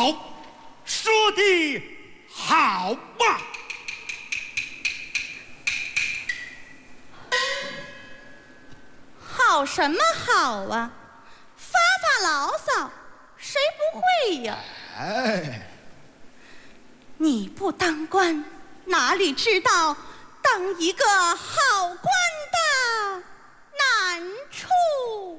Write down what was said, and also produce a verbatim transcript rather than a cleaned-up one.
好，说的好嘛！ 好什么好啊？发发牢骚，谁不会呀？ 哎， 你不当官，哪里知道当一个好官的难处？